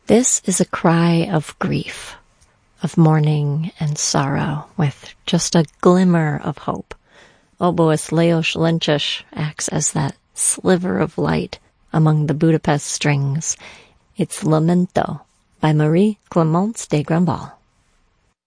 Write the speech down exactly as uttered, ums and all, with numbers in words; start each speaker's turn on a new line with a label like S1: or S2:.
S1: This is a cry of grief, of mourning and sorrow, with just a glimmer of hope. Oboist Leos Lynchish acts as that sliver of light among the Budapest strings. It's Lamento by Marie Clemence de Grandval.